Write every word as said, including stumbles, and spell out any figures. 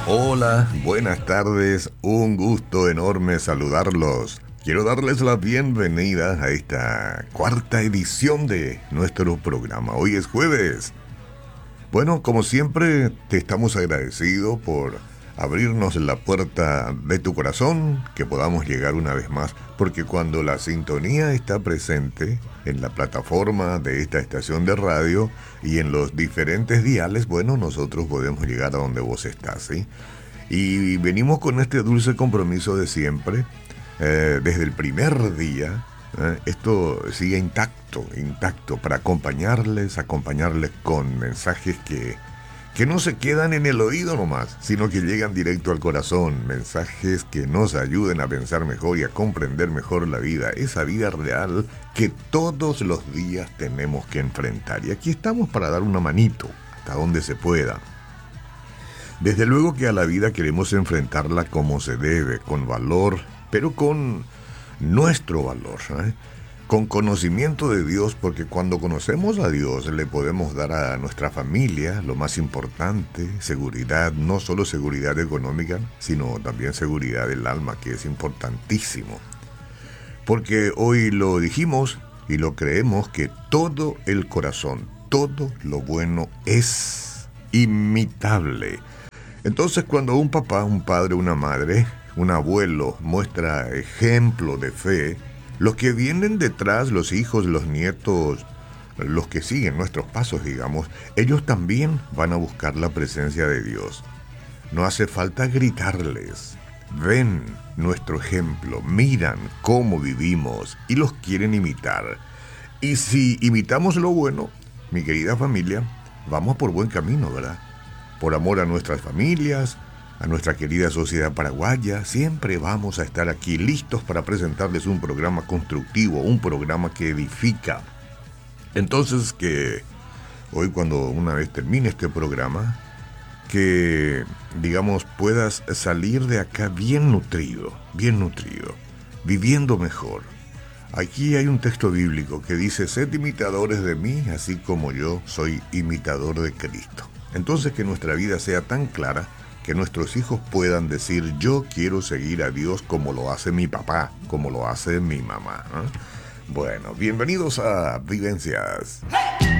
Hola, buenas tardes, un gusto enorme saludarlos. Quiero darles la bienvenida a esta cuarta edición de nuestro programa. Hoy es jueves. Bueno, como siempre, te estamos agradecidos por abrirnos la puerta de tu corazón, que podamos llegar una vez más, porque cuando la sintonía está presente en la plataforma de esta estación de radio y en los diferentes diales, bueno, nosotros podemos llegar a donde vos estás, ¿sí? Y venimos con este dulce compromiso de siempre, eh, desde el primer día. ¿eh? Esto sigue intacto, intacto, para acompañarles, acompañarles con mensajes que que no se quedan en el oído nomás, sino que llegan directo al corazón, mensajes que nos ayuden a pensar mejor y a comprender mejor la vida, esa vida real que todos los días tenemos que enfrentar. Y aquí estamos para dar una manito, hasta donde se pueda. Desde luego que a la vida queremos enfrentarla como se debe, con valor, pero con nuestro valor, ¿eh? Con conocimiento de Dios, porque cuando conocemos a Dios le podemos dar a nuestra familia lo más importante, seguridad, no solo seguridad económica, sino también seguridad del alma, que es importantísimo. Porque hoy lo dijimos y lo creemos, que todo el corazón, todo lo bueno es imitable. Entonces, cuando un papá, un padre, una madre, un abuelo muestra ejemplo de fe, los que vienen detrás, los hijos, los nietos, los que siguen nuestros pasos, digamos, ellos también van a buscar la presencia de Dios. No hace falta gritarles. Ven nuestro ejemplo, miran cómo vivimos y los quieren imitar. Y si imitamos lo bueno, mi querida familia, vamos por buen camino, ¿verdad? Por amor a nuestras familias, a nuestra querida sociedad paraguaya, siempre vamos a estar aquí listos para presentarles un programa constructivo, un programa que edifica. Entonces, que hoy, cuando una vez termine este programa, que, digamos, puedas salir de acá bien nutrido, bien nutrido, viviendo mejor. Aquí hay un texto bíblico que dice: sed imitadores de mí, así como yo soy imitador de Cristo. Entonces, que nuestra vida sea tan clara que nuestros hijos puedan decir: yo quiero seguir a Dios como lo hace mi papá, como lo hace mi mamá. ¿eh? Bueno, bienvenidos a Vivencias. ¡Hey!